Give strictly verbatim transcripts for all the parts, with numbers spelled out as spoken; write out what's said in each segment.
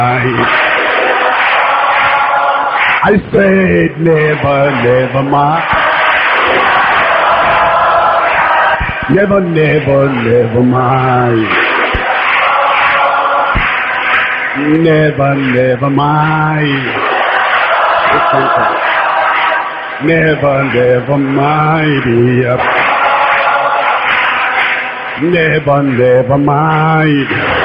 I said never, never mind. Never, never, never mind. Never, never mind. Never, never mind. Never, never mind.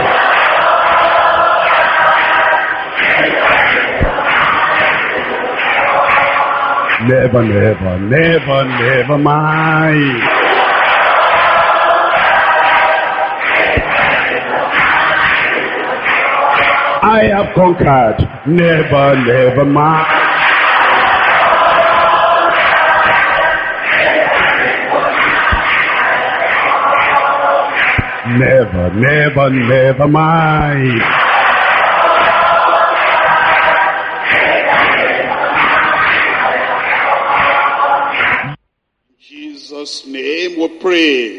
Never, never, never, never mind. I have conquered. Never, never mind. Never, never, never mind. Jesus' name we pray.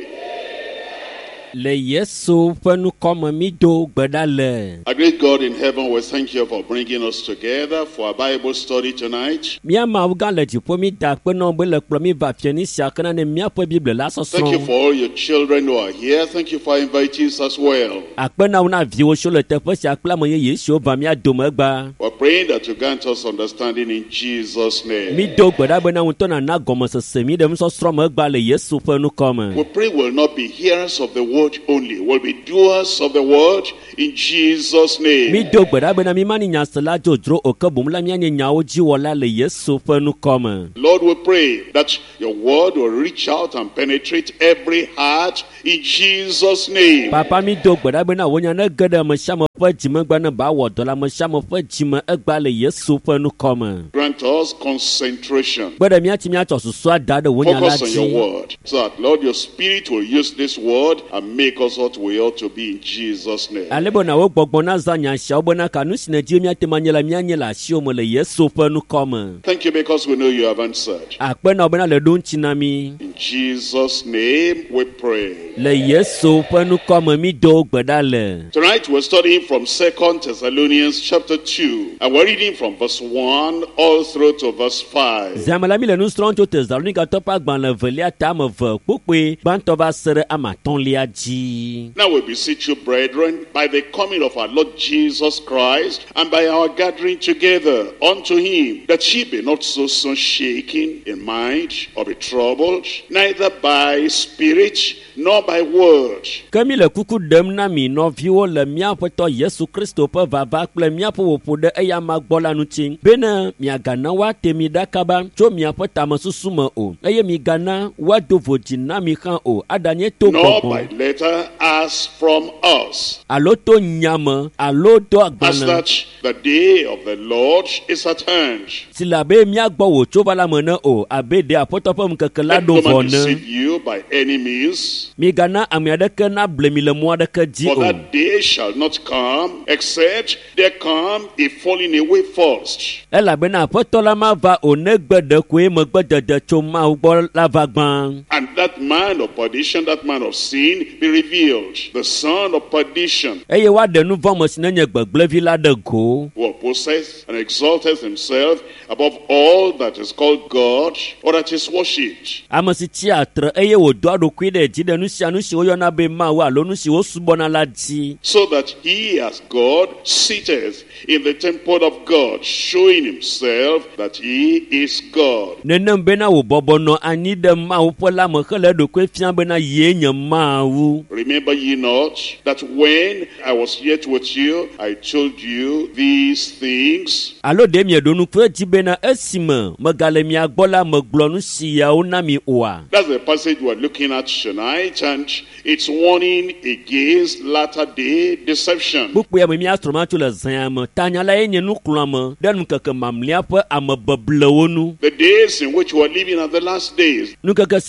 Le Yesu fenu comme mi do gbedale. Our great God in heaven, we thank you for bringing us together for a Bible study tonight. Mia ma uga le jipo mi da pe no be le kplo mi va fieni sia kana ne mia po Bible la so so. Thank you for all your children who are here. Thank you for inviting us as well. Akpe na una vi o so le te fe sia kpla mo ye Yesu ba mi ado mo gba. We're praying that you grant us understanding in Jesus' name. Mi do gbeda be na won to na na gomo se se mi dem so stro mo gba le Yesu fenu come. We pray we'll not be hearers of the word only, we'll be doers of the word in Jesus' name. Mi do gbeda be na mi mani nya se la jojro o ke bum la mi anya nya o ji wola le Yesu fenu come. Lord, we pray that your word will reach out and penetrate every heart in Jesus' name. Papa mi do gbeda be na wonya na gede mo sha mo fa jime gba na ba wo dola mo sha mo fa jime egba le Yesu fenu come. Grant us concentration. Gbeda mi ati mi ato susu ada de wonya la Focus on your word, so that, Lord, your spirit will use this word and make us what we ought to be in Jesus' name. Alebo na wo gbogbo na za nya sha obo na kanu sine ji mi ate manyela mi anyela shi o mo le Yesu fenu come. Thank you because we know you have answered. Akpe na obo na le don chinami. In Jesus' name we pray. Le Yesu fenu come mi do gbedale. Tonight we're studying from Second Thessalonians chapter two, and we're reading from verse one all through to verse five. Zamala mi le nu stron to Thessalonica topa gban le velia tam ve pokpe ban to ba sere amaton lia ji. Now we beseech you, brethren, by the coming of our Lord Jesus Christ, and by our gathering together unto him, that ye be not so soon shaken in mind, or be troubled, neither by spirit, nor by word. Kami le kuku dem na mi no viwo le mia poto Yesu Kristo pe vava kple mia po wopo de eya magbola nu tin. Bena mia gana wa temi dakaba cho mia po tamasusu me o. Eye mi gana wa dovoji na mi kan o. Adanye to Nor gbogbo. by letter as from us, Alo to nyama, alo do as agbana. that the day of the Lord is at hand. Silabe mia gbo wo cho bala mena o. Abe de apoto pe mkeke la Let do no man vone. deceive you by any means, Mi gana ami adeke na blemi le mo adeke ji for o. that day shall not come, except there come a falling away first. Ela bena apoto la ma va o ne gbede kwe me gbede de cho ma ugbo la va gban. And that man of perdition, that man of sin, be revealed, the son of perdition, Eye wa de nu vɔmɔ si ne nye gbegblẽvi la de go. who possessed and exalted himself above all that is called God or that is worshipped, Ame si tsi atre eye wòdo aɖokui ɖe dzi ɖe nu sia nu si woyɔna be Mawu alo nu si wosubɔna la dzi. so that he as God sitteth in the temple of God, showing himself that he is God. Nenem bena wòbɔbɔ nɔ anyi ɖe Mawu ƒe lãme hele eɖokui fia bena yee nye Mawu. Remember ye not that when I was yet with you, I told you these things? Alo ɖe mieɖo nuku edzi bena esime megale mia gbɔ la megblɔ nu siawo na mi oa. That's the passage we're looking at tonight, and it's warning against latter-day deception. Kpukpu ya me miasrɔ̃ma tso le zãa me. Tanyala ye nye nukplɔame ɖe nukeke mamlia ƒe ame beblewo nu. The days in which we're living are the last days. Nukeke si me mi le fifi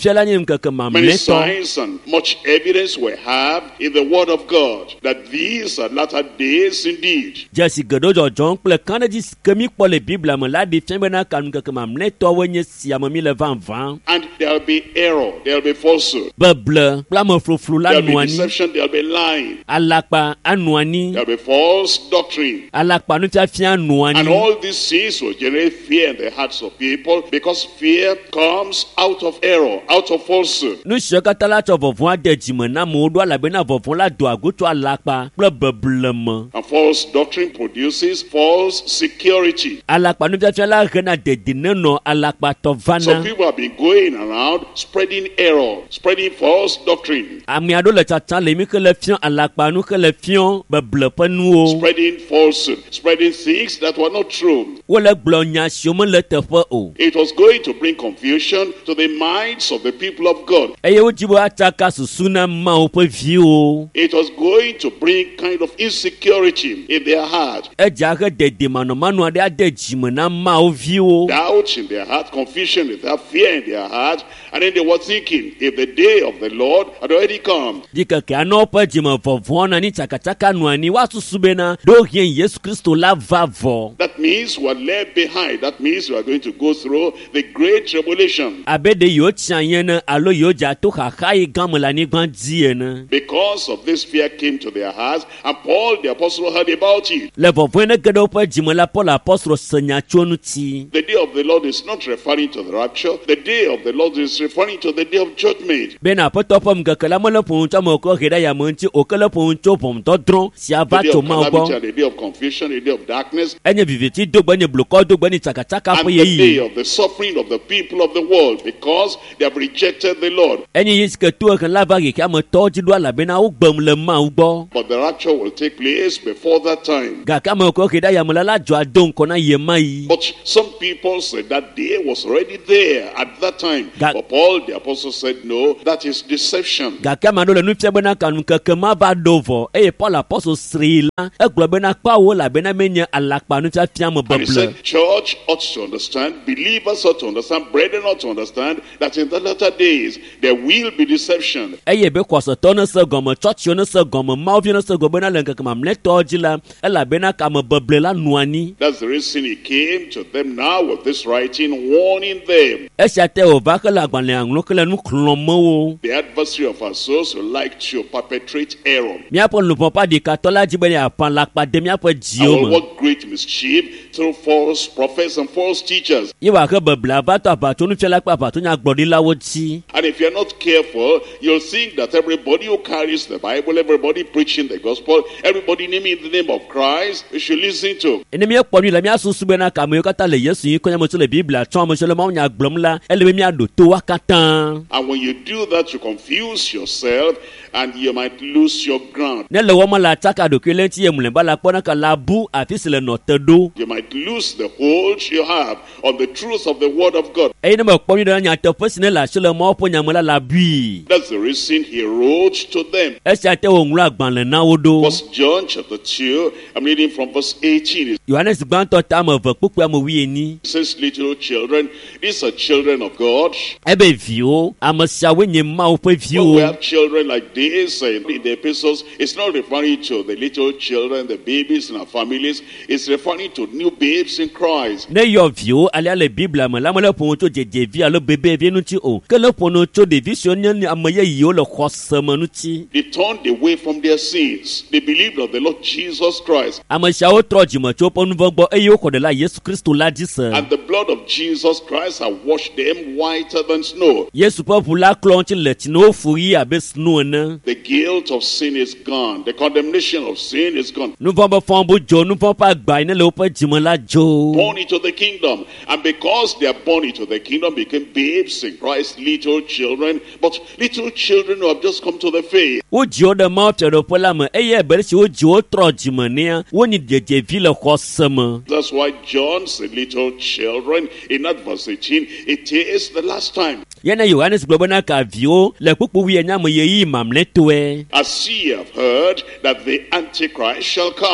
nufiala nye nkeke Many mamletɔ. signs and much evidence we have in the word of God that these are latter days indeed. Jesi geɖo dzɔdzɔm kple kanedzi si ke mi kpɔ le Biblia me la ɖi fia bena kanu nkeke mamletɔwoe nye siame mi le vavã. And there will be error, there will be falsehood, Beble kple amefluflu la there will nu be anyi. deception, there will be lying, Alakpa anu anyi. there will be false doctrine. Alakpa nufiafia anu And anyi. all these things will generate fear in the hearts of people because fear comes out of error, out of falsehood. Nusia katã la tsɔ vɔvɔ̃a de dzime na amewo ɖo elabena vɔvɔ̃ la do ago tso alakpa kple beble me. And false doctrine produces false security. Alakpa nufiafia la hena dedienɔnɔ alakpatɔ So vana. people have been going around spreading error, spreading false doctrine, Ame aɖewo le tsatsam le mi ke le fiɔ alakpa nu ke le fiɔ beble ƒe nuwo. spreading falsehood, spreading things that were not true. Wole gblɔ nya siwo mele teƒe o. It was going to bring confusion to the minds of the people of God. Eye wodzi be atsaka susu na Mawu ƒe viwo. It was going to bring kind of insecurity in their heart, Edza he dedienɔnɔmanu aɖe ade dzime na Mawu viwo. doubt in their heart, confusion in their fear in their heart, and then they were thinking if the day of the Lord had already come. Dikeke anɔ ƒe dzime vɔvɔ̃ na ni tsakatsaka nu anyi woasusu bena ɖo hie Yesu Kristo la va vɔ. That means we are left behind. That means we are going to go through the great tribulation. Abe ɖe yewo tsia anye ne alo yewo dze ato xaxa yi gã me le anyigba dzi ene. Because of this fear came to their hearts, and Paul the apostle heard about it. Le vɔvɔ̃e ne ge ɖe woƒe dzime la, Paul apɔstolo se nya tso ŋuti. The day of the Lord is not referring to the rapture. The day of the Lord is referring to the day of judgment. Bena aƒetɔ ƒe ŋkeke la mele ƒo ŋuti ame wòkɔ he ɖe yame ŋuti o ke le ƒo ŋuti ʋɔnudɔdrɔ̃ si The ava day tso of Mawu calamity gbɔ. and the day of confusion, the day of darkness, Enye viviti dogbe nye blukɔ dogbe nye tsakatsaka and ƒe the day yeyi. of the suffering of the people of the world because they have rejected the Lord. Enye yi si ke to ehe la va ɣexe ametɔwo dzi ɖo elabena wogbem le Mawu gbɔ. But the rapture will take place before that time. Gake ame wòkɔ he ɖe yame la la dzɔ ado ŋkɔ na ye ma yi. But some people said that day was already there at that time. Ga- But Paul the apostle said, no, that is deception. Gake ame aɖewo le nu fia bena kanu keke ma va ɖo vɔ eye Paul apɔstolo sri la egblɔ bena kpawo elabena menye alakpa nufiafia me And he beble. said, church ought to understand, believers ought to understand, brethren ought to understand that in the latter days there will be deception. Eye be xɔsetɔ ne se gɔme, tsɔtsiwo ne se gɔme, Mawuvi ne se gɔme bena le ŋkeke mamlɛtɔwo dzi la elabena kame beble la nu anyi. That's the reason he came to them now with this writing, warning them. Esia te wòva ke le agbalẽa ŋlɔ ke le nu xlɔm wo. The adversary of our souls who like to perpetrate error Míaƒe lupɔ ƒe aɖikatɔ la dzi be yeaƒã alakpa de míaƒe and dziwo will me. work great mischief through false prophets and false teachers. Ye wòahe beblea va to aʋatsonufiala kple aʋatsonyagblɔɖilawo dzi. And if you're not careful, you'll think that everybody who carries the Bible, everybody preaching the gospel, everybody naming the name of Christ, you should listen to. Ene míekpɔ nu le míasusu bena kame yiwo katã le Yesu yi kɔnya me tso le Biblia tsɔm me tso le Mawunya gblɔm la ele be míaɖo to wa katã. And when you do that, you confuse yourself and you might lose your ground. Ne le wɔm le atsaka ɖokui le ŋuti ye mlɔeba la kpɔna ke la bu afi si le nɔ te ɖo. You might lose the hold you have on the truth of the word of God. Eye ne mekpɔ nu ɖe nyateƒe si ne le asi le Mawu ƒe nya me la la bui. That's the reason he wrote to them. Esia te wòŋlɔ agbalẽ na wo ɖo. First John chapter two, I'm reading from verse eighteen. Yohanes gbãtɔ ta ame eve kpukpu ame wuienyi. It says, little children, these are children of God. Ebe viwo, ame siawoe nye Mawu ƒe When we viwo. have children like this uh, in the epistles, it's not referring to the little children, the babies in our families. It's referring to new babes in Christ. Ne yɔ viwo alia le Biblia me la mele ƒo nu tso dzedzevi alo bebevi ŋuti o. Ke le ƒo nu tso ɖevi siwo nye ame yeyiwo le xɔse me ŋuti. They turned away from their sins. They believed on the Lord Jesus Christ. Ame siawo trɔ dzime tso woƒe nu vɔ̃ gbɔ eye woxɔ ɖe la Yesu Kristo la dzi se. And the blood of Jesus Christ has washed them whiter than snow. Yesu ƒe ʋu la klɔ ŋuti le tsi ne wofu ɣi abe snow ene. The guilt of sin is gone. The condemnation of sin is gone. Nu vɔ̃ be fɔm bo dzo, nu vɔ̃ ƒe agba yi ne le woƒe dzime la dzo. Born into the kingdom. And because they are born into the kingdom, became babes in Christ, little children. But little children who have just come to the faith. Wodziwo ɖe Mawu fiaɖoƒe la me eye ebe ɖe si wodziwo trɔ dzime nea wonyi dzedzevi le xɔse me. That's why John said, little children, in that verse eighteen, it is the last time. Yene Yohanes gblɔ bena ka viwo le kpukpu wuienyi me yeyi mamlɛtɔe. As ye have heard that the Antichrist shall come.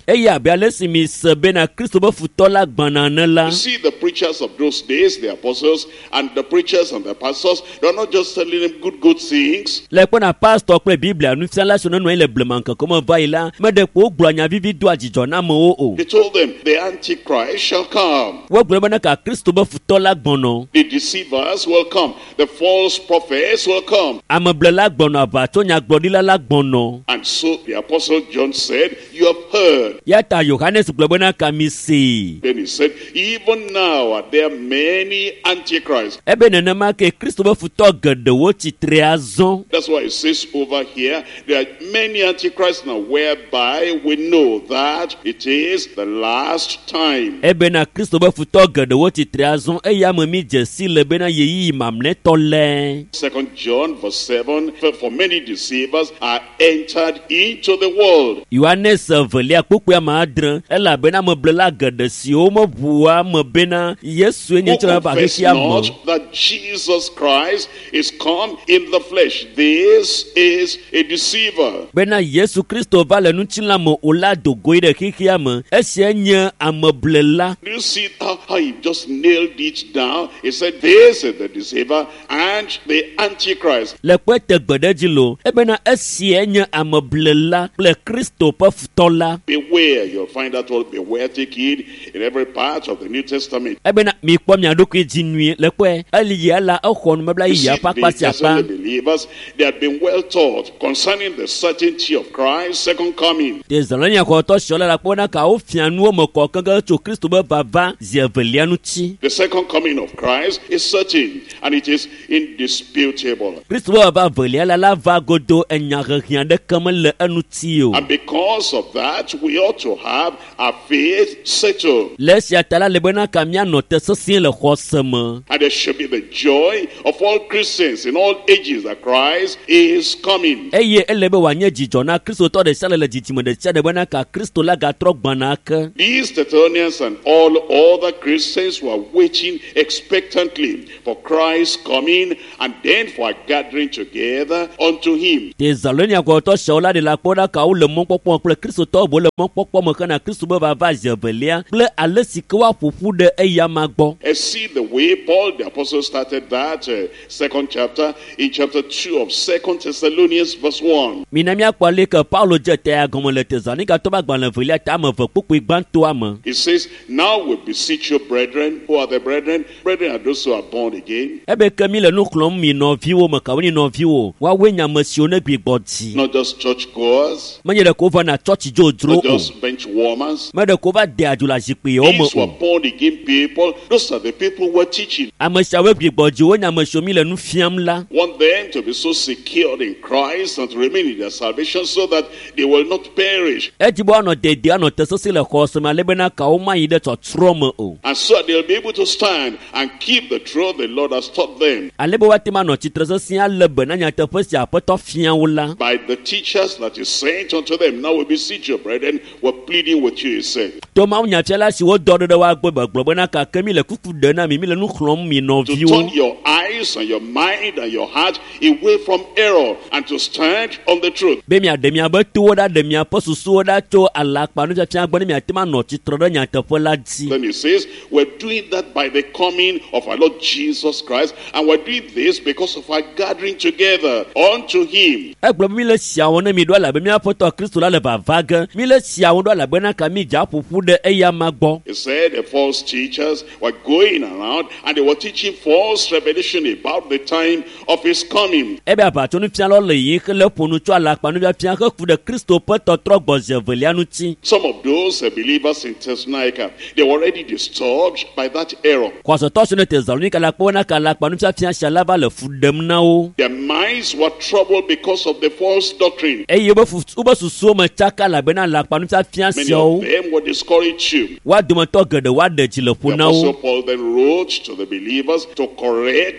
Eya be alesi mi sebe na Kristo be futola gbanana la. You see, the preachers of those days, the apostles, and the preachers and the pastors, they're not just telling them good, good things. Le pona pastor kle Bible anu fiala so no le blemanka komo va ila me de ko gblonya vivi do ajijo na mo o. They told them the Antichrist shall come. Wo gbe na ka Kristo be futola gbono. The deceivers will come. The false prophets will come. Ameblela gbono aba to nya gbodila la gbono. And so the apostle John said, you have heard. Yata Yohanes gbe na ka mi si. Then he said, even now are there many antichrists. Ebe nene ma ke Kristo be futo gede wo titre azon. That's why it says over here, there are many antichrists now, whereby we know that it is the last time. Ebe na Kristo be futo gede wo titre azon e ya mo mi jesi le be na yeyi mamne tole. Second John verse seven, for, for many deceivers are entered into the world. Yohanes velia kpukpu ma adre ela be na mo blela gede si o mo bua mo be na Yesu enye tra ba Confess ke mo. not that Jesus Christ is come in the flesh. This is a deceiver. Be na Yesu Kristo va le nu tila mo ola dogo ide kikia mo esi enye amoblela. Do you see how, how he just nailed it down? He said, this is the deceiver and the antichrist. Le kwete gbedeji lo ebe na esi enye amoblela ple Kristo pe futola. Beware, you'll find that word beware, take it in every part of the New Testament. Ebe na mi kwa mi adoku jinui le kwe eli yala okhonu mebla You see, ya pa the pa si Thessalonian apa. believers, they had been well taught concerning the certainty of Christ's second coming. Thessalonian ko to shola la pona ka o fianu o mo ko kanga to Kristo be baba zievelianu chi. The second coming of Christ is certain and it is indisputable. Kristo be baba veliala la va godo enyarehian de kamele anu ti o. And because of that, we ought to have our faith settled. Les yatala le bona kamia no te sosin le khosema. And there should be the joy of all Christians in all ages that Christ is coming. Eye elebe wanye jijo na Kristo to de sale le jitimo de tia de bona ka Kristo la ga trok banaka. These Thessalonians and all other Christians were waiting expectantly for Christ's coming and then for a gathering together unto him. Thessalonian ko to shola de la pona ka o le mon popo ple Kristo to bo le mon popo mo kana Kristo be baba zivelia ple ale sikwa fufu de eya magbo. And see the way Paul the apostle started that uh, second chapter in chapter two of Second Thessalonians verse one. Minami akwale ke Paulo je te agomo le Thessalonica to ba gban le velia ta mo ve pupu igban to ama. It says, now we beseech you, brethren. Who are the brethren? Brethren are those who are born again. Ebe kemi le nu klom mi no viwo mo ka woni no viwo wa wenya masio na gbigboti. Not just church goers, Manye de ko va na church jo dro not o. just bench warmers. Me de ko va de adula jipe o mo These were o. born again people. Those are the people who are teaching. Amasha we gbigboji wonya masio mi le nu fiam la. Want them to be so secured in Christ and to remain in their salvation so that they will not perish. Ejibo ano de de ano te so se le khosema le bena ka o ma yi de to trom o. And so they'll be able to stand and keep the truth the Lord has taught them. Alebo watima no chitre so sia le bena nya te fosi apoto fian wula. By the teachers that is sent unto them. Now we beseech you, brethren, we're pleading with you, he said. To ma nya chela si wo do do wa gbe gbogbo bena ka kemi le kuku de na mi mi le nu klom mi no To viwo. turn your eyes and your mind and your heart away from error and to stand on the truth. Be mi ade mi abeto da de mi aposusu da to alakpa no cha gbani mi atima no chitre do nya te fola di. Then he says, we're doing that by the coming of our Lord Jesus Christ, and we're doing this because of our gathering together unto him. Egbo mi le sia won na mi do la be mi apoto Kristo la le ba vaga. Mi le sia won do la bena ka mi ja pupu de eya magbo. He said the false teachers were going around and they were teaching false revelation about the time of his coming. Ebe abato nu fian lo le yin le ponu cho alakpa nu bia fian ka ku de Kristo pe to tro gboze velianu ti. Some of those uh, believers in Thessalonica, they were already disturbed by that error. Kwaso to so ne Thessalonica la pona ka alakpa nu fian shalava le fudem na o. Their minds were troubled because of the false doctrine. Eye be fu be susu ma chaka la bena alakpa nu fian Many sio. of them were discouraged too. Wa dum to gede wa de ji le The pona Apostle o. Paul then wrote to the believers to correct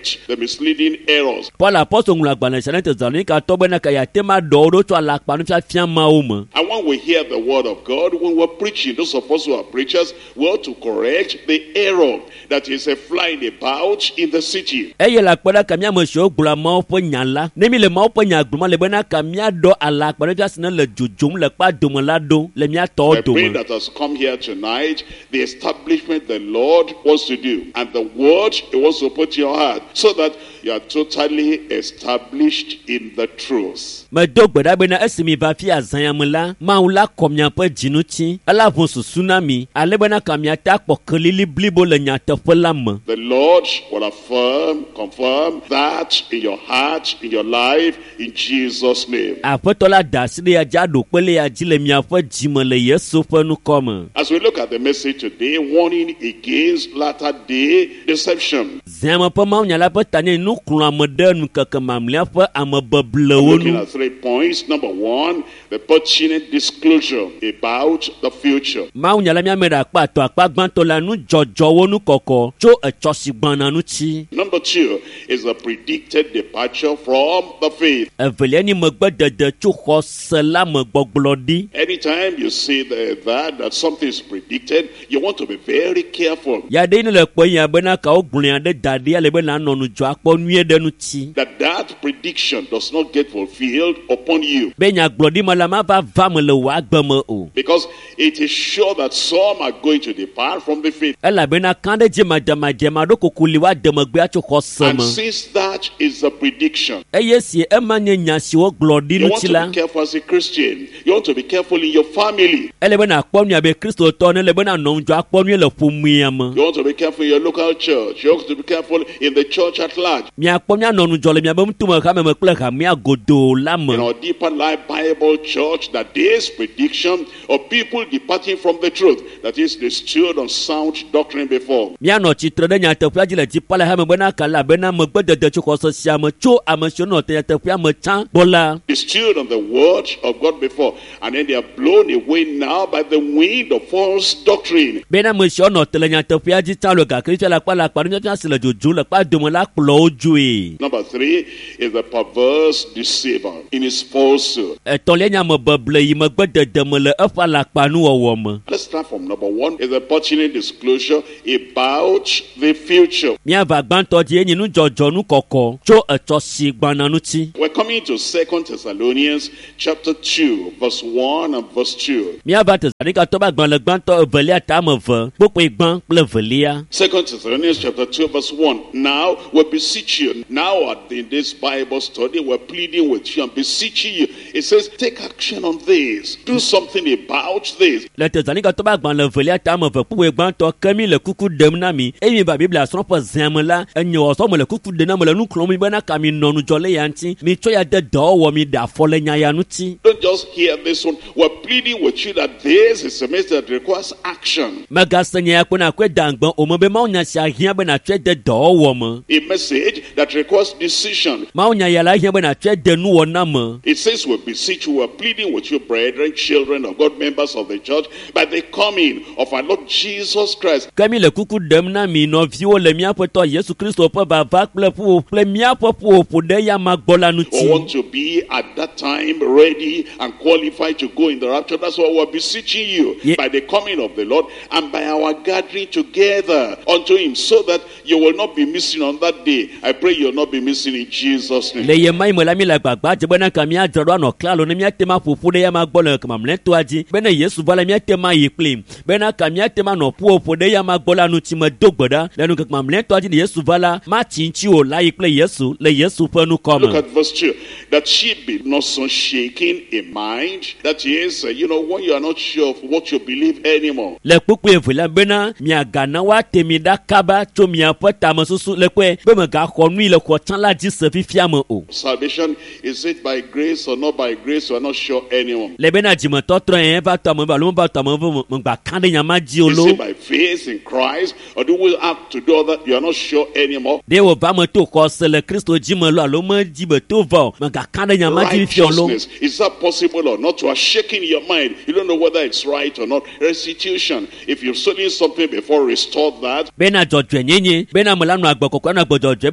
correct the misleading errors. Paul apostol ngula gbana chane Thessalonica to bena ka ya tema do do to ala pa no fia fia ma o mo. And when we hear the word of God, when we're preaching, those of us who are preachers, we ought to correct the error that is uh, flying about in the city. Eye la kpada kamia mo sho gbula ma po nyala. Nemi le ma po nya gbuma le bena kamia do ala pa no fia sina le jujum le pa do mo la do le mia to do. The prayer that has come here tonight, the establishment the Lord wants to do, and the word He wants to put in your heart, so that you are totally established in the truth. Me do gbeda bena esimi va fi azanyamla ma ula komnya pa jinuchi ala von tsunami ale bena kamia ta pokelili blibo le nya te pelam. The Lord will affirm, confirm that in your heart, in your life, in Jesus' name. Apotola daside ya jado pele ya jile mia fa jime le Yesu fa nu koma. As we look at the message today, warning against latter day deception. Zema pa ma nya la pa tane nu kru amade nu kaka mamlia fa amabble I'm looking wonu. at three points. Number one, the pertinent disclosure about the future. Ma nya la mia meda pa to apa gbanto la nu jojo wonu koko cho echosi gbana nu chi. Number two is the predicted departure from the faith. Eveliani megbe dede cho khosela megboglodi. Anytime you see the, that, that something is predicted, you want to be very careful Ya de ni le po ya bena ka ogbun de dade ale bena nonu jo apo nue de nu chi. that that prediction does not get fulfilled upon you. Benya glodi malama va va me le wa gbeme o. Because it is sure that some are going to depart from the faith. Ela bena kande je madama je ma do kokuli wa de megbe a cho And khosema. since that is the prediction, Eye si e manye nyasi wo glodi you nu want chi to la. be careful as a Christian. You want to be careful in your family. Ele bena kpɔ nua be Kristo tɔ ne le bena nɔ ndzɔ akpɔ nua le ƒomia me. You want to be careful in your local church. You want to be careful in the church at large. Miakpɔ mia nɔ nudzɔ le miabe ŋutume xame me kple hamia godo la In me. our Deeper Life Bible Church, that this prediction of people departing from the truth, that is, they stood on sound doctrine before. Mianɔ tsitre ɖe nyateƒea dzi le dzipa le hame bena kala bena megbedede tso xɔse sia me tso ame siwo nɔ te nyateƒea me tsã gbɔ la. They stood on the word of God before, and then they are blown away now by the wind of false doctrine. Bena ame siwo nɔ te le nyateƒea dzi tsã le gake fia le akpa le akpa nufiafia si le dzodzom le kpa dome la kplɔ wo dzoe. Number three is the perverse deceiver in his falsehood. Etɔ̃lia nye ame beble yi megbedede me le eƒe alakpanuwɔwɔ me. Let's start from number one is the pertinent disclosure about the future. Miava gbãtɔ dzi enye nudzɔdzɔ nu kɔkɔ tso etsɔ si gbana ŋuti. We're coming to Second Thessalonians chapter two, verse one and verse two. Miava Thessalonica tɔ be agbalẽ gbãtɔ evelia ta ame eve kpokpoe gbã kple evelia. Second Thessalonians chapter two, verse one. Now we beseech you. Now at- in this Bible study, we're pleading with you and beseeching you. It says, take action on this. Do something about this. Le Thessalonica tɔ be agbalẽ evelia ta ame eve kpokpoe gbãtɔ ke mi le kuku ɖem na mi eye mi va Biblia srɔ̃ƒe zea me la enye wɔsɔ me le kuku ɖem na me le nu kplɔm mi bena ka mi nɔ nudzɔ le ya ŋuti mi tsɔ ya de dɔwɔwɔ mi ɖe afɔ le nya ya ŋuti. Don't just hear this one. We're pleading with you that this is a message that requires action. Megase nya ya kpena koe da ŋgbẽ o me be mawu nya sia hiã be natsɔe de dɔwɔwɔ me. A message that requires decision. Mawu nya ya la hiã be natsɔe de nuwɔna me. It says we beseech you, we're pleading with you, brethren, children of God, members of the church, by the coming of our Lord Jesus Christ. Ke mi le kuku ɖem na mi nɔviwo le míaƒe tɔ Yesu Kristo ƒe vava kple ƒuwo kple míaƒe ƒuwoƒo ɖe ya ma gbɔ la We ŋuti. want to be at that time ready and qualified to go in the rapture. That's why we're beseeching you Ye- by the coming of the Lord and by our gathering together unto Him, so that you will not be missing on that day. I pray you'll not be missing in Jesus' name. Le ye ma yi me la mi le agbagba dze bena ka míadzra ɖo anɔ klalo ne míate ma ƒoƒu ɖe ya ma gbɔ le mamlɛtɔa dzi bena Yesu va la míate ma yi kplim bena ka míate ma nɔ ƒuwoƒo ɖe ya ma gbɔ la ŋuti me do gbe ɖa le nukeke mamlɛtɔa dzi ne Yesu va la ma tsi ŋuti o la yi kple Yesu le Yesu ƒe Look nukɔme. at verse two. That she be not so shaken in mind. That is, uh, you know, when you are not sure of what you believe anymore. Le kpukpui evelia bena miagana woate mi ɖa kaba tso miaƒe tamesusu le kpe be megaxɔ nui le xɔ tsã la dzi se fifia me o. Salvation, is it by grace or not by grace? You are not sure anymore. Le bena dzimetɔtrɔ yɛ va tɔ ame va lo va tɔ ame va megba kan ɖe nyama dzi o Is lo. it by faith in Christ, or do we have to do that? You are not sure anymore. De wo va me to xɔse le Kristo dzi me lo alo medzi be to va o mega kan ɖe nyama dzi fifia o lo. Righteousness, is that possible or not? You are shaking your mind. You don't know whether it's right or not. Restitution, if you've stolen something before, restore that. Bena dzɔdzɔe nyenye bena me la nɔ agbe kɔkɔ nɔ agbe dzɔdzɔe be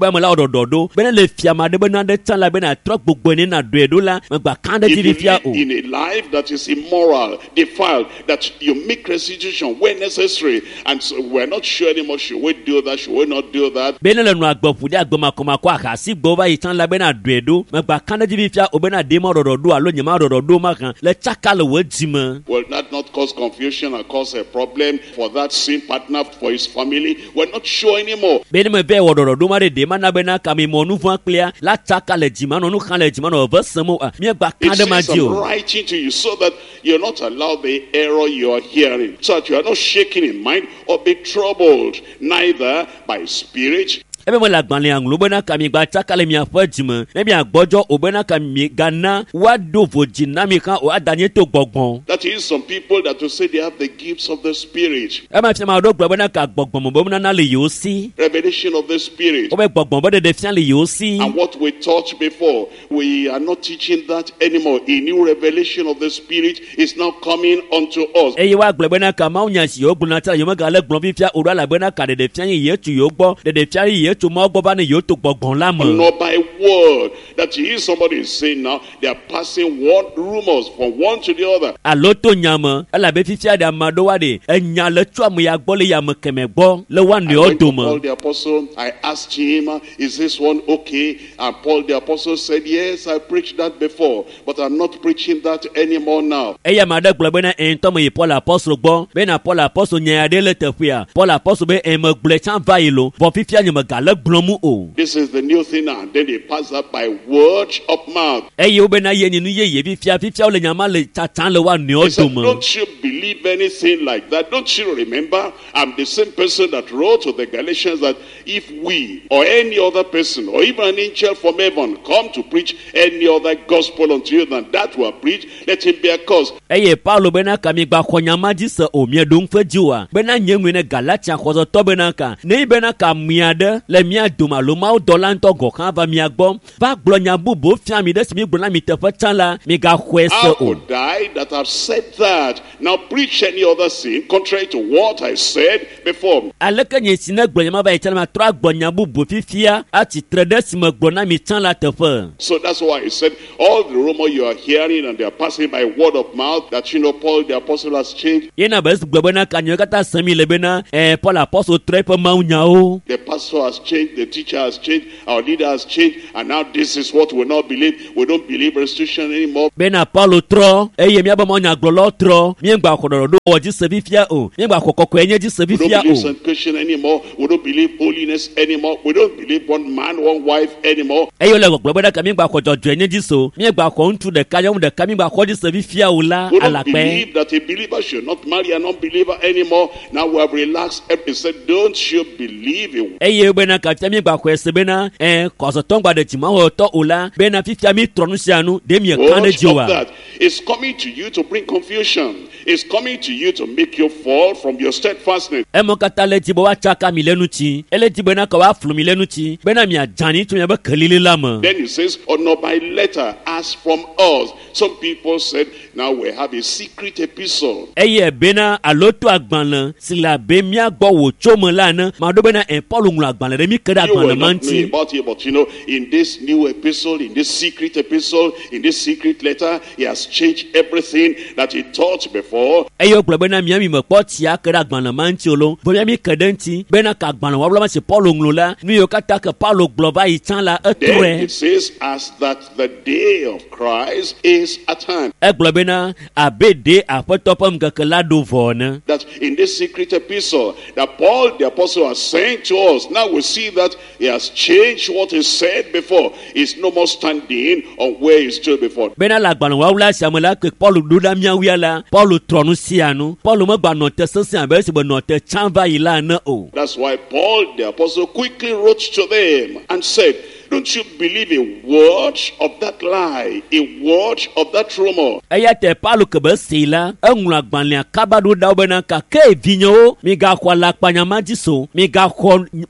ba me la odododo bena le fiama de bena de tan la bena trok gbogbo ni na do edo la me gba kan de If ti you fia live o. in a life that is immoral, defiled, that you make restitution when necessary, and so we're not sure anymore, should we do that, should we not do that? Bena le no agbofu de agboma koma kwa ka si gbo ba itan la bena do edo me gba kan de ti fia o bena de mo odododo alo nyama odododo ma kan le chaka le we jima. Will that not cause confusion and cause a problem for that same partner, for his family? We're not sure anymore. Bena me be odododo ma de de ma na bena ka mi mo nu fun clear la chaka le jima no nu kan le jima no vesemo me gba It kan de ma says, ji I'm o. writing to you so that you're not allowed the error you are hearing, so that you are not shaken in mind or be troubled, neither by spirit, Ebe mo la gbanle anglo bena ka mi gba chakale mi afọ jima e bi agbojo o bena ka mi gana wa do voji na mi kan o adanye to gbogbon. that is, some people that will say they have the gifts of the spirit, E ma fi ma do gbo bena ka gbogbon mo bo na na le yo si. revelation of the spirit. O be gbogbon bo de de fian le yo si. And what we taught before, we are not teaching that anymore. A new revelation of the spirit is now coming unto us. E ye wa gbo bena ka ma unya si yo gbona ta yo ma ga le gbon fi fia o la bena ka de de fian ye tu yo gbo de de fian ye tu mo gbo ba ni yo to gbogbon la mo. Not by word. That is, somebody is saying now, they are passing one rumors from one to the other. Alo to nyama ala be fi fia de amado wa de enya le tu amu ya gbo le ya mo keme gbo le wa ni I o went do to mo. Paul the apostle, I asked him, is this one okay? And Paul the apostle said, yes, I preached that before, but I'm not preaching that anymore now. Eya ma de gble bena en to mo ye Paul apostle gbo bena Paul apostle nya de le tefia Paul apostle be en mo gble chan va yelo bo fi fia nyama ga le gblomu o. This is the new thing now. And then they pass that by word of mouth. Eye o bena ye ni nu ye ye fi fia fi fia o le nyama le chatan le wa ni o He said, do mo. don't you believe anything like that? Don't you remember? I'm the same person that wrote to the Galatians that if we or any other person or even an angel from heaven come to preach any other gospel unto you than that we have preached, let him be accursed. Eye Paulo bena ka mi gba ko nyama ji se o mi do nfe jiwa bena nyenwe ne Galatia ko zo to bena ka ne bena ka miade le mi aduma lo ma o dolan to go kan va mi agbo ba glo nya bubu fia mi de si mi gbo na mi te fa tan la mi ga kwese How o. could I that have said that now preach any other sin contrary to what I said before? Aleke nye sine gbo nyama ba itala ma tra gbo nya bubu fi fia ati trede si me gbo na mi tan la te fa. So that's why he said, all the rumor you are hearing and they are passing by word of mouth, that, you know, Paul the apostle has changed. Yena ba gbo bena ka nyo kata sami le bena eh Paul apostle trepe ma unya o. The pastor has changed, the teacher has changed, our leader has changed, and now this is what we not believe. We don't believe restitution anymore. Bena Paulo tro eye mi aba mo nya gbo lo tro mi ngba kododo do o ji se fi fia o mi ngba kokoko enye ji se fi We don't fia believe o. sanctification anymore. We don't believe holiness anymore. We don't believe one man, one wife anymore. Eyo le gbo bena ka mi ngba ko jojo enye ji so mi ngba ko ntu de ka yo de ka mi ngba ko ji se fi fia o la We don't ala pe. believe that a believer should not marry an unbeliever anymore. Now we have relaxed. He said, don't you believe in Eye bena ka fia mi ngba ko ese bena eh ko so to ngba de ti ma ho to o la bena fi fia mi tronu sianu de mi kan de Much of jiwa. that is coming to you to bring confusion. It's coming to you to make you fall from your steadfastness. E mo kata le ti bo wa chaka mi lenu ti ele ti bena ka wa flu mi lenu ti bena mi ajani tu mi ba kelile la mo. Then he says, or not by letter, as from us. Some people said, now we have a secret epistle. Eye bena aloto agbanlan sila be mi agbo wo chomo lana ma do bena en Paul nglu agbanlan de mi keda You will agbanlan not know manti. about it, but you know, in this new epistle, in this secret epistle, in this secret letter, he has changed everything that he taught before. Eyo gbo bena mi mi mo po ti akeda agbanlan manti olo bo mi kedenti bena ka agbanlan wa bla ma se Paul nglu la mi yo kata ke Paul glo ba itan la Then etre. it says, as that the day of Christ is at hand. E gbo bena abede apotopam ke la do vona. That in this secret epistle that Paul the apostle has sent to us, now we see that he has changed what he said before. He's no more standing on where he stood before. Bena la agbanlan wa wla siamela ke Paul do da mia wi ala Paul tronu sianu Paul mo gba no te sense be se bo no te chanva ila na o. That's why Paul the apostle quickly wrote to them and said, don't you believe a word of that lie, a word of that rumor? Eya te Paul ke be sila enlu agbanlan akabado da bena ka ke vinyo mi ga kwa la panya majiso mi ga ko beble be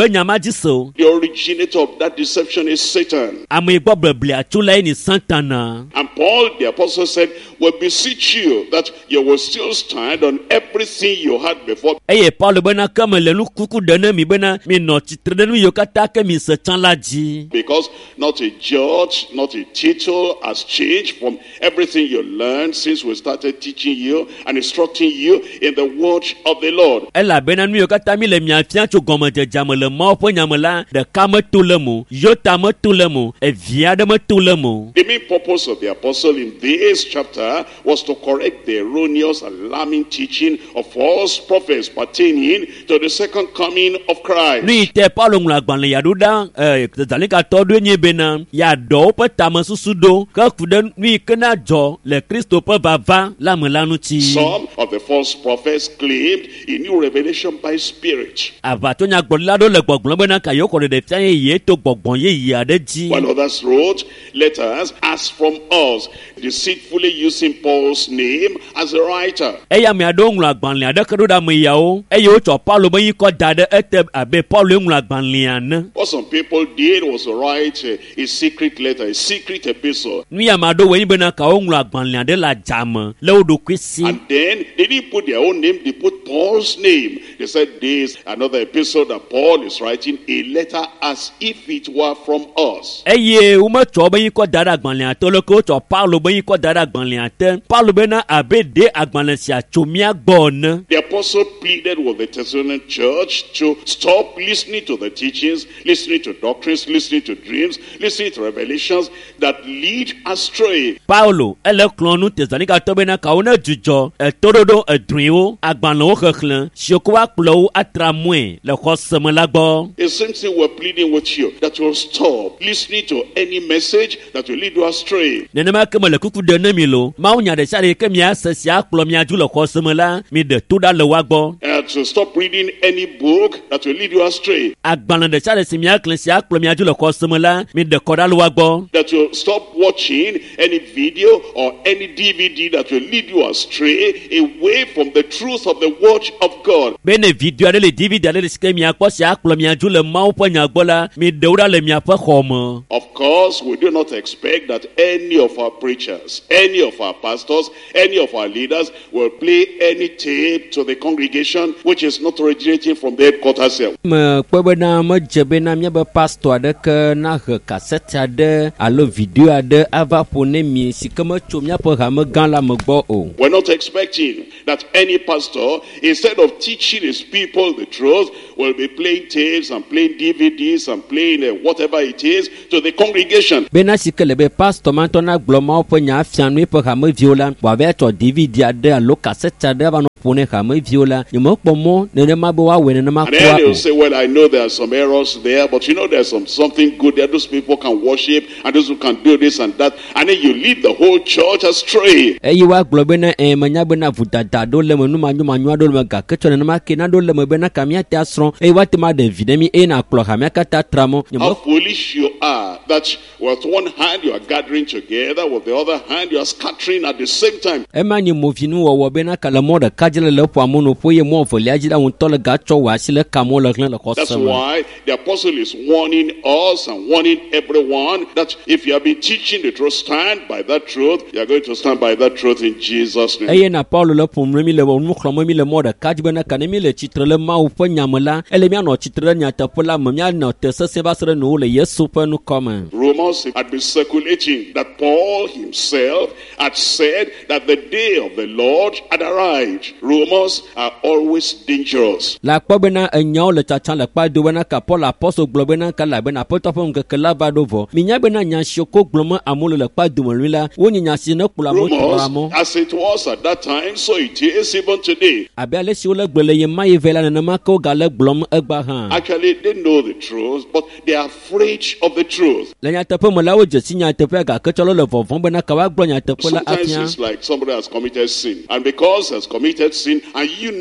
be nyama dzi se o. The originator of that deception is Satan. Ame gbɔ beblia tso la ye ni Satana. And Paul the apostle said, we beseech you that you will still stand on everything you had before. Eye Paul bena kame le nu kuku de ne mi bena mi nɔ tsitre ɖe nu yiwo katã ke mi se tsã la dzi. Because not a judge, not a title has changed from everything you learned since we started teaching you and instructing you in the word of the Lord. Elabena nu yiwo katã mi le mia fia tso gɔmedzedze me le Mawu ƒe nya me la, ɖeka me to le mo, Yota me to le mo, evi aɖe me to le mo. The main purpose of the apostle in this chapter was to correct the erroneous, alarming teaching of false prophets pertaining to the second coming of Christ. Nu yi te Paulo ŋlɔ agbalẽ ya ɖo ɖa eh Tesalonikaitɔ ɖoe nye bena ya ɖɔ woƒe tamesusu ɖo ke ku ɖe nu yi ke na dzɔ le Kristo ƒe vava la me la ŋuti. Some of the false prophets claimed a new revelation by spirit, Aʋatsonyagblɔɖila ɖewo le gbɔgblɔm bena ka yewo xɔ ɖeɖefia yeye to gbɔgbɔ yeye aɖe dzi. while others wrote letters as from us, deceitfully using Paul's name as a writer. Eya ame aɖewo ŋlɔ agbalẽ aɖe ke ɖo ɖe ame yawo eye wotsɔ Paulo be yikɔ da ɖe ete abe Paulo ŋlɔ agbalẽa ne. What some people did was to write a, a secret letter, a secret epistle. Nu ya ame aɖewo wɔe nye bena ka woŋlɔ agbalẽa ɖe le adzame le wo ɖokui si. And then they didn't put their own name, they put Paul's name. They said this, another epistle that Paul is writing, a letter as if it were from us. Eye wometsɔ be yikɔ da ɖe agbalẽa te le ke wotsɔ Paulo be yikɔ da ɖe agbalẽa te. Paulo bena abe ɖe agbalẽ sia tso mía gbɔ ene. The apostle pleaded with the Thessalonian church to stop listening to the teachings, listening to doctrines, listening to dreams, listening to revelations that lead astray. Paulo ele kplɔ nu Tesalonikatɔ bena ka wo ne dzudzɔ etoɖoɖo edrɔ̃ewo agbalẽwo xexlẽ siwo ke woakplɔ wo atra mɔe le xɔse me la gbɔ. The same thing we're pleading with you, that you'll stop listening to any message that will lead you astray. Nenema ke me le kuku ɖe ne mi lo. Mawu nya ɖe sia ɖe ke miase si akplɔ mia dzi le xɔse me la, mi ɖe to ɖa le wa gbɔ. And to stop reading any book that will lead you astray. Agbalẽ ɖe sia ɖe si miaklẽ si akplɔ mia dzi le xɔse me la, mi ɖe kɔ ɖa le wa gbɔ. That you'll stop watching any video or any D V D that will lead you astray away from the truth of the word of God. Bene video aɖe le D V D aɖe le si ke miakpɔ si akplɔ mia dzi le Mawu ƒe nya gbɔ la, mi ɖe wo ɖa le miaƒe xɔ me. Of course, we do not expect that any of our preachers, any of our pastors, any of our leaders will play any tape to the congregation which is not originating from the headquarters here. Me kpe bena medze bena míabe pastor aɖe ke na he kasete aɖe alo video aɖe ava ƒo ne mi si ke metso míaƒe hamegã la me gbɔ o. We're not expecting that any pastor, instead of teaching his people the truth, will be playing tapes and playing D V Ds and playing uh, whatever it is to the congregation. Bena si ke le be pastor ma ŋutɔ na gblɔ Mawu ƒe nya afia nu eƒe hameviwo la, wòava tsɔ D V D aɖe alo kasete aɖe ava nɔ ƒo ne hameviwo la, nyemekpɔ mɔ nenema be woawɔe nenema And then kura they'll o. say, well, I know there are some errors there, but you know there's some something good there. Those people can worship and those who can do this and that. And then you lead the whole church astray. Eye woagblɔ bena ɛ menya bena vodada aɖewo le me numanyomanyo aɖewo le me gake tsɔ nenema ke naɖewo le me bena ka míate asrɔ̃ eye woate ma ɖe vi ɖe mi eye nakplɔ hamea katã tra mɔ. How foolish you are that with one hand you are gathering together, with the other hand you are scattering at the same time. Ema nye movinu wɔwɔ bena ka le mɔ ɖeka dzi le le ƒoa mo noƒo eye mɔ evelia dzi la ŋutɔ le gatsɔ wɔ asi le ka mɔ le hlẽ le That's xɔse me. why the apostle is warning us and warning everyone that if you have been teaching the truth, stand by that truth. You are going to stand by that truth in Jesus' name. Eye na Paulo le ƒom ɖe mi le nu xlɔm mi le mɔ ɖeka dzi bena ka ne mi le tsitre le Mawu ƒe nya me la, ele mianɔ tsitre ɖe nyateƒe la me mianɔ te sesẽ va se ɖe nuwo le Yesu ƒe nukɔme. Rumors had been circulating that Paul himself had said that the day of the Lord had arrived. Rumors are always dangerous. La kpɔ bena enyawo le tsatsam le kpa do bena ka Paul apɔstol gblɔ bena ka elabena Aƒetɔ ƒe ŋkeke la va ɖo vɔ. Minya bena nya siwo ko gblɔm amewo le le kpa dome lui la, wonye nya si ne kplɔ amewo trɔa mɔ. Rumors, as it was at that time, so it is even today. Abe ale siwo le gblɔ le ye ma ye ve la nenema ke wogale gblɔm egba hã. Actually, they know the truth, but they are afraid of the truth. Le nyateƒe me la wodze si nyateƒea gake tsɔ le vɔvɔm bena ka woagblɔ nyateƒe la Sometimes afia. it's like somebody has committed sin. And because he has committed sin, and you know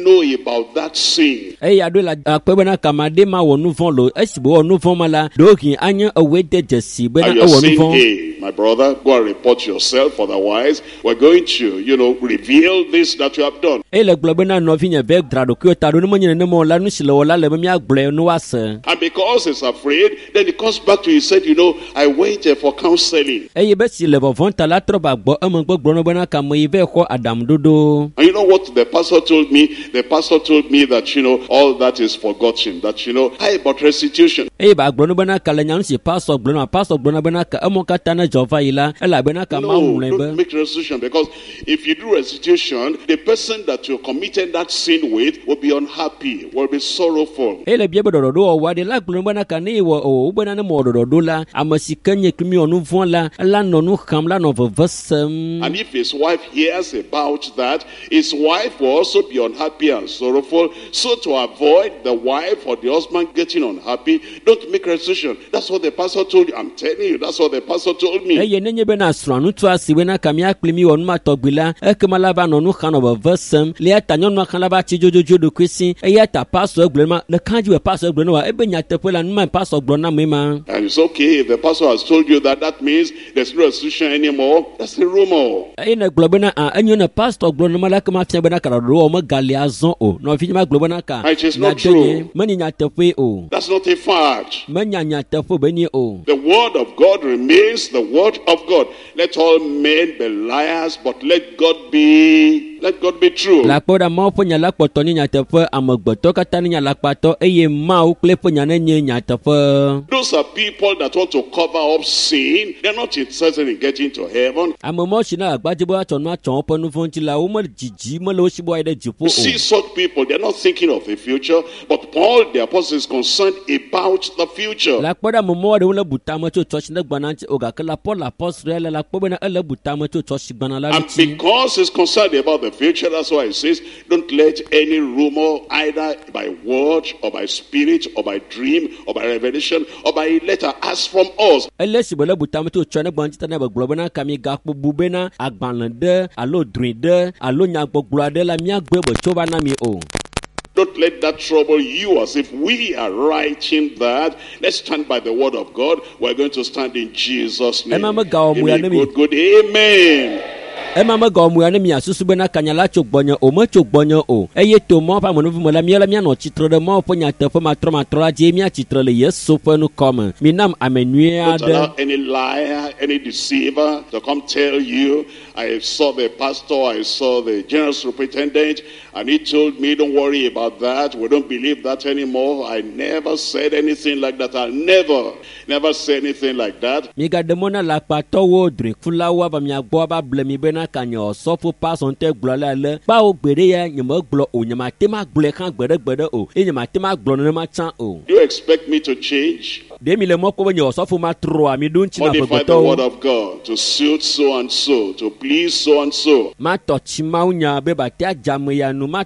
about that sin. Ey ado la akpebena kamade ma wonu von lo esibo wonu von mala doki anya awede jesi bena And you're wonu saying, von. hey, my brother, go and report yourself. Otherwise, we're going to, you know, reveal this that you have done. Ey le globena no vinya ve drado kyo tado no nyene mo la nu sile wala le mi agble no wase. And because he's afraid, then he comes back to you. He said, you know, I waited for counseling. Ey be si le von ta la troba gbo amo gbo gbo no bena kam ive ko adam dodo. And you know what the pastor told me? The pastor told me that, you know, all that is forgotten. That, you know, hey, but restitution. Ey ba gbo no bena kala nyanu si pastor gbo no pastor gbo no bena ka amo kata na jova ila ela bena ka ma No, unle don't be. make restitution, because if you do restitution, the person that you committed that sin with will be unhappy, will be sorrowful. Ey le biebe dodo o wa de la gbo no bena ka ni wo o bena ne mo dodo la amasikanye kimi onu von la la no nu kham la no vevesem. And if his wife hears about that, his wife will also be unhappy and sorrowful. So to avoid the wife or the husband getting unhappy, don't make restitution. That's what the pastor told you. I'm telling you, that's what the pastor told me. Eye nenye bena sranu tu asiwe na kamia klimi wonu matogbila ekema ba no nu khano vevesem le atanyo no khan la ba ti jojojo do kwesi eye ta pastor egblema le kanji we pastor egblema wa ebenya tepela nu ma pastor gblona mema. And it's okay if the pastor has told you that, that means there's no restitution anymore. That's a rumor. Eye na globena a enyo na pastor gblona mala kama fia bena ka do o ma galiazon o no fi ma globena ka. It is not true. Mani nya tepe o. That's not a fact. Manya nya tepe beni o. The word of God remains the word of God. Let all men be liars, but let God be, let God be true. La poda ma po nya la poto ni nya tepe amagboto kata ni nya la pato eye ma o kle po nya na nye nya tepe. Those are people that want to cover up sin. They're not interested in getting to heaven. Amomo shina agbajibo atonu aton po nu fon ti la o mo jiji mo lo shibo ide jipo You see o. such people, they're not thinking of the future, but Paul the apostle is concerned about the future. La poda momo de wala butama to church na gbananti oga kala Paul apostle la pobe na ele butama to church gbana la And ti. because he's concerned about the future, that's why he says, don't let any rumor, either by word or by spirit or by dream or by revelation or by letter, as from us. Ele shibo le butama to church na gbananti ta na ba glo na kami gakpo bube na agbanlande alo druide alo nyagboglo ade la mi agbe bo choba na mi o. Don't let that trouble you as if we are writing that. Let's stand by the word of God. We're going to stand in Jesus' name. Emma Gawa Amen. Muyanemi. Good, good. Amen. Ema ma go mu ya ne mi asusu be na kanyala chogbonya o ma chogbonya o eye to mo pa mo no mo la mi la mi no chitre de mo po nya te fo ma tro ma tro la je mi a chitre le yeso fo no come mi nam amenua Don't allow de any liar, any deceiver to come tell you, I saw the pastor, I saw the general superintendent, and he told me, don't worry about that. We don't believe that anymore. I never said anything like that. I'll never, never say anything like that. mi ga de mo na la pa to wo drin fulawa ba mi agbo ba ble mi be na kanyo so fo pass on te glo la le ba o gbere ya nyama glo o nyama te ma gble kan gbere gbere o e nyama te ma glo no ma chan o Do you expect me to change? de mi le mo ko nyo so fo ma tro ami dun chi na Modify the to word of God to suit so and so, to please so and so. ma to chi ma unya be ba te ajamu ya nu ma